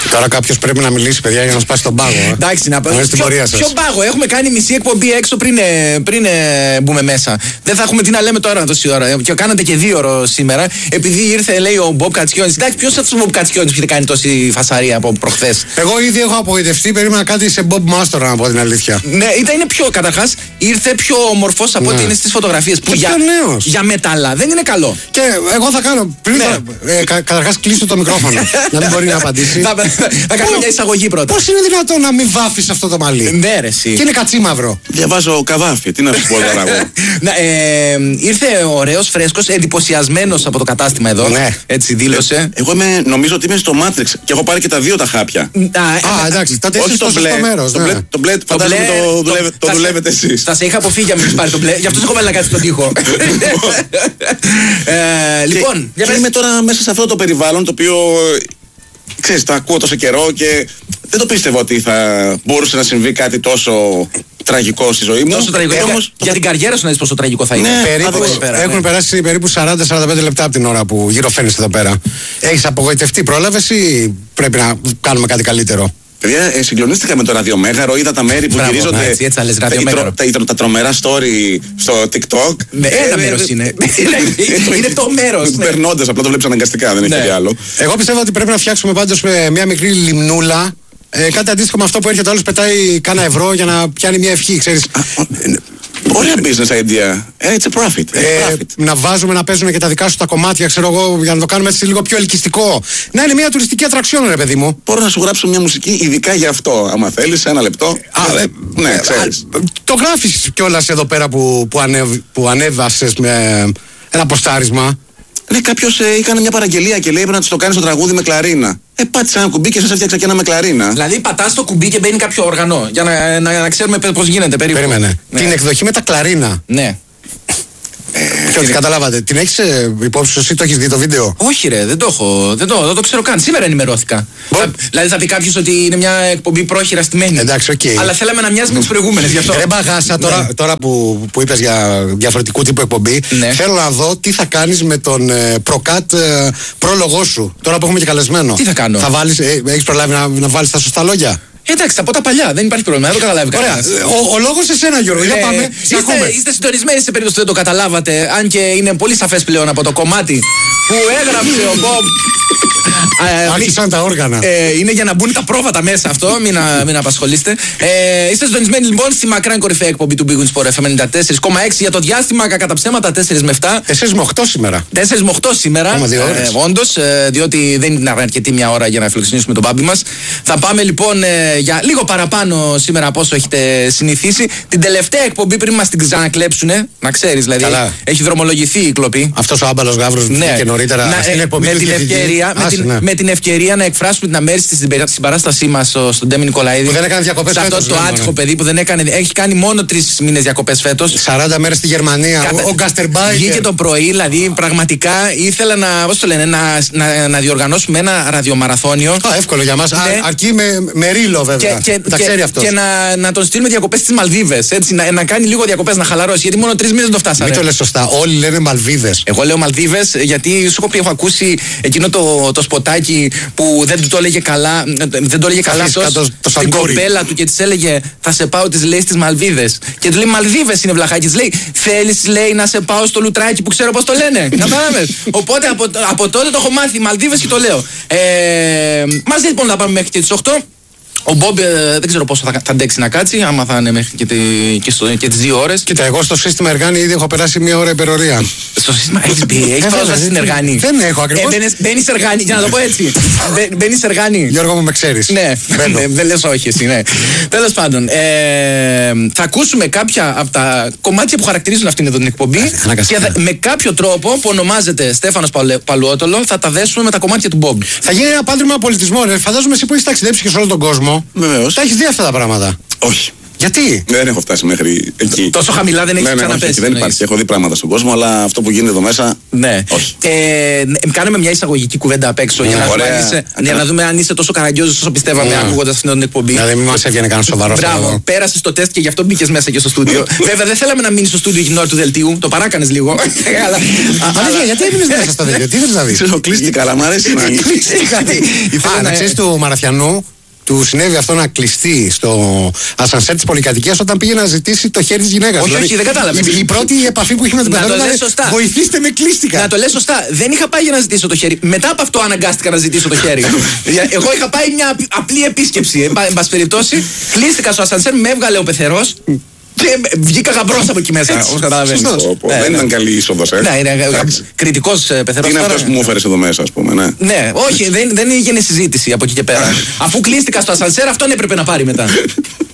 Τώρα κάποιο πρέπει να μιλήσει, παιδιά, για να σπάσει τον πάγο. Εντάξει, να πω. Ποιο πάγο, έχουμε κάνει μισή εκπομπή έξω πριν μπούμε μέσα. Δεν θα έχουμε τι να λέμε τώρα τόση ώρα. Και κάνατε και 2 ώρες σήμερα, επειδή ήρθε, λέει, ο Μπομπ Κατσιόνης. Εντάξει, ποιος αυτός ο Μπομπ Κατσιόνης που είχε κάνει τόση φασαρία από προχθές? Εγώ ήδη έχω απογοητευτεί, περίμενα κάτι σε Μπομπ Μάστορα, να πω την αλήθεια. Ναι, είναι καταρχάς, ήρθε πιο όμορφος από ό,τι είναι στις φωτογραφίες. Που για μετάλλα δεν είναι καλό. Και εγώ θα κάνω. Καταρχάς, κλείσω το μικρόφωνο. Να μην μπορεί να απαντήσει. Θα κάνω μια εισαγωγή πρώτα. Πώς είναι δυνατόν να μην βάφεις αυτό το μαλλί? Ναι, ρε, εσύ. Και είναι κατσίμαυρο. Διαβάζω Καβάφη, τι να σου πω τώρα εγώ. Ήρθε ωραίος, φρέσκος, εντυπωσιασμένος από το κατάστημα εδώ. Ναι. Έτσι δήλωσε. Εγώ νομίζω ότι είμαι στο Matrix και έχω πάρει και τα 2 τα χάπια. Εντάξει, τότε είσαι στο σωστό μέρος. Το μπλε, φαντάζομαι το δουλεύετε εσείς. Θα σε είχα αποφύγει για να μην πάρει το μπλε. Γι' αυτό έχω βάλει να κάτσει στον τοίχο. Λοιπόν, είμαι τώρα μέσα σε αυτό το περιβάλλον το οποίο, ξέρεις, το ακούω τόσο καιρό και δεν το πίστευα ότι θα μπορούσε να συμβεί κάτι τόσο τραγικό στη ζωή μου. Τόσο τραγικό. Για την καριέρα σου να δεις πόσο τραγικό θα είναι. Έχουν περάσει περίπου 40-45 λεπτά από την ώρα που γύρω φαίνεσαι εδώ πέρα. Έχεις απογοητευτεί, πρόλαβες ή πρέπει να κάνουμε κάτι καλύτερο? Παιδιά, συγκλονίστηκα με το ραδιομέγαρο, είδα τα μέρη που γυρίζονται. Τα τρομερά story στο TikTok. Ένα μέρος είναι. Είναι το μέρος. Περνώντας, απλά το βλέπεις αναγκαστικά, δεν έχει κάτι άλλο. Εγώ πιστεύω ότι πρέπει να φτιάξουμε πάντως μια μικρή λιμνούλα. Κάτι αντίστοιχο με αυτό που έρχεται όλος, πετάει κάνα ευρώ για να πιάνει μια ευχή, ξέρεις. Ωραία business idea. It's a profit. Να βάζουμε να παίζουν και τα δικά σου τα κομμάτια, ξέρω εγώ, για να το κάνουμε έτσι λίγο πιο ελκυστικό. Να είναι μια τουριστική ατραξιόν, ρε παιδί μου. Μπορώ να σου γράψω μια μουσική ειδικά για αυτό. Άμα θέλεις, 1 λεπτό. Ναι, ξέρεις. Το γράφεις κιόλας εδώ πέρα που ανέβασες με ένα ποστάρισμα. Ναι, κάποιος έκανε μια παραγγελία και λέει πρέπει να της το κάνεις το τραγούδι με κλαρίνα. Πάτησα ένα κουμπί και σας έφτιαξα και ένα με κλαρίνα. Δηλαδή πατάς το κουμπί και μπαίνει κάποιο όργανο για να ξέρουμε πώς γίνεται περίπου. Περίμενε. Ναι. Την εκδοχή με τα κλαρίνα. Ναι. Και ότι καταλάβατε, την έχεις υπόψη σου, εσύ το έχεις δει το βίντεο? Όχι ρε, δεν το ξέρω καν. Σήμερα ενημερώθηκα. Δηλαδή θα πει κάποιος ότι είναι μια εκπομπή πρόχειρα στημένη. Εντάξει, οκ. Αλλά θέλαμε να μοιάζει με τις προηγούμενες, γι' αυτό. Ρε μπαγάσα, τώρα που είπες για διαφορετικού τύπου εκπομπή, θέλω να δω τι θα κάνεις με τον προκάτ πρόλογό σου. Τώρα που έχουμε και καλεσμένο. Τι θα κάνω? Έχεις προλάβει να βάλεις τα σωστά λόγια? Εντάξει, από τα παλιά, δεν υπάρχει πρόβλημα, δεν το καταλάβει κανένας. Ο λόγος σε σένα, Γιώργο, για πάμε. Είστε συντονισμένοι σε περίπτωση που δεν το καταλάβατε, αν και είναι πολύ σαφές πλέον από το κομμάτι που έγραψε ο Μπομπ. Άρχισαν τα όργανα. Είναι για να μπουν τα πρόβατα μέσα αυτό, μην απασχολείστε. Είστε συντονισμένοι λοιπόν στη μακράν κορυφαία εκπομπή του Big Win Sport FM 94,6 για το διάστημα, κατά ψέματα 4 με 7. 4 με 8 σήμερα. 4 με 8 σήμερα. Όντως, διότι δεν είναι αρκετή μια ώρα για να φιλοξενήσουμε τον μπάμπι μας. Θα πάμε λοιπόν για λίγο παραπάνω σήμερα από όσο έχετε συνηθίσει. Την τελευταία εκπομπή πριν μας την ξανακλέψουνε, να ξέρεις δηλαδή. Καλά. Έχει δρομολογηθεί η κλοπή. Αυτός ο άμπαλος γάβρος και νωρίτερα στην εκπομπή με την ευκαιρία να εκφράσουμε την αμέριστη στην παράστασή μας στον Ντέμι Νικολαίδη. Που δεν έκανε διακοπές φέτος. Αυτό το άτυχο παιδί που δεν έκανε, έχει κάνει μόνο 3 μήνες διακοπές φέτος. 40 μέρες στη Γερμανία. Ο Γκάστερμπάικερ. Βγήκε το πρωί, δηλαδή πραγματικά ήθελα να διοργανώσουμε ένα ραδιομαραθώνιο. Εύκολο για μας. Αρκεί με ρίλο βέβαια. Τα ξέρει αυτό. Και να τον στείλουμε διακοπές στις Μαλδίβες. Έτσι, να κάνει λίγο διακοπές, να χαλαρώσει. Γιατί μόνο 3 μήνες δεν το φτάσανε. Μην το λες σωστά. Όλοι λένε Μαλδίβες. Εγώ λέω Μαλδίβες γιατί σου έχω πει, έχω ακούσει εκείνο το σποτάκι που δεν το έλεγε καλά. Δεν το έλεγε καλά στην κοπέλα του και της έλεγε θα σε πάω, της λέει, στις Μαλδίβες. Και του λέει Μαλδίβες είναι βλαχάκι. Της λέει θέλεις, λέει, να σε πάω στο λουτράκι που ξέρω πώς το λένε. Κατάλαβες. Οπότε από τότε το έχω μάθει Μαλδίβες και το λέω. Μαζί λοιπόν θα πάμε μέχρι και τις 8. Ο Μπομπ δεν ξέρω πόσο θα αντέξει να κάτσει, άμα θα είναι μέχρι και τις 2 ώρες. Κοίτα, εγώ στο σύστημα Εργάνη ήδη έχω περάσει 1 ώρα υπερορία. Στο σύστημα έχεις πρόσβαση στην Εργάνη? Δεν έχω ακριβώς. Μπαίνεις Εργάνη, για να το πω έτσι. Μπαίνεις Εργάνη. Γιώργο μου, με ξέρεις. Ναι, δεν λες όχι εσύ, ναι. Τέλος πάντων, θα ακούσουμε κάποια από τα κομμάτια που χαρακτηρίζουν αυτήν εδώ την εκπομπή και με κάποιο τρόπο που ονομάζεται Στέφανος Παλουότολο θα τα δέσουμε με τα κομμάτια του Μπομπ. Θα γίνει ένα πάντρυμα πολιτισμών. Φαντάζομαι εσύ που έχεις ταξιδέψει και σε όλο τον κόσμο. Βεβαίως. Τα έχεις δει αυτά τα πράγματα? Όχι. Γιατί? Δεν έχω φτάσει μέχρι εκεί. Τόσο χαμηλά δεν έχει ξαναπέσει. Δεν υπάρχει. Έχω δει πράγματα στον κόσμο, αλλά αυτό που γίνεται εδώ μέσα. Ναι. Κάναμε μια εισαγωγική κουβέντα απ' έξω για να δούμε αν είσαι τόσο καραγκιόζος όσο πιστεύαμε ακούγοντας αυτήν την εκπομπή. Δηλαδή, μην μας έβγαινε κανένα σοβαρό. Μπράβο, πέρασε το τεστ και γι' αυτό μπήκες μέσα και στο στούντιο. Βέβαια, δεν θέλαμε να μείνει στο στούντιο την ώρα του δελτίου. Το παράκανες λίγο. Αλλά γιατί έμεινες μέσα στο δελτίο, τι θέλεις να δεις? Κλείστηκα, αλλά μου αρέσει να να ξέρεις του Μαραθιανού. Του συνέβη αυτό να κλειστεί στο ασανσέρ της πολυκατοικίας όταν πήγε να ζητήσει το χέρι της γυναίκας. Όχι, δεν κατάλαβε. Η πρώτη επαφή που είχε με την πεθαμένη ήταν βοηθήστε με, κλείστηκα. Να το λες σωστά. Δεν είχα πάει για να ζητήσω το χέρι. Μετά από αυτό αναγκάστηκα να ζητήσω το χέρι. Εγώ είχα πάει μια απλή επίσκεψη. Εν πάση περιπτώσει, κλείστηκα στο ασανσέρ, με έβγαλε ο πεθερός. Και βγήκα γαμπρός από εκεί μέσα, όπως καταλαβαίνεις. Δεν ήταν καλή είσοδος, Ναι, είναι κριτικός πεθερός. Τι είναι αυτός που μου έφερες εδώ μέσα, ας πούμε, ναι. Ναι, όχι, δεν έγινε συζήτηση από εκεί και πέρα. Αφού κλείστηκα στο ασανσέρ, αυτόν έπρεπε να πάρει μετά.